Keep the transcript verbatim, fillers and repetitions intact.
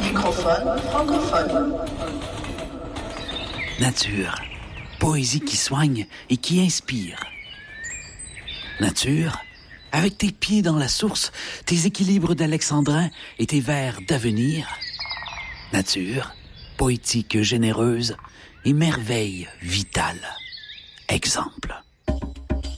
microphone francophone. Nature, poésie qui soigne et qui inspire. Nature, avec tes pieds dans la source, tes équilibres d'alexandrin et tes vers d'avenir. Nature, poétique généreuse et merveille vitale. Exemple.